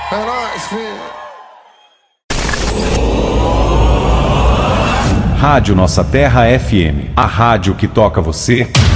É nóis, filho. Rádio Nossa Terra FM, a rádio que toca você.